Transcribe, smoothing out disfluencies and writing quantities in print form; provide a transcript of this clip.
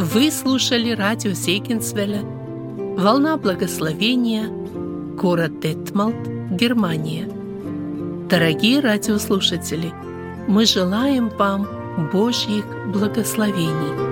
Вы слушали радио Зегенсвелля «Волна благословения», город Детмалт, Германия. Дорогие радиослушатели, мы желаем вам Божьих благословений.